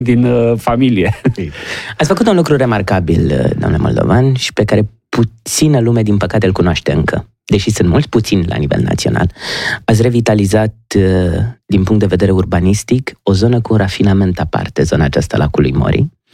din familie. Ați făcut un lucru remarcabil, domnule Moldovan, și pe care puțină lume, din păcate, îl cunoaște încă. Deși sunt mulți puțini la nivel național. Ați revitalizat, din punct de vedere urbanistic, o zonă cu un rafinament aparte, zona aceasta Lacului Mori.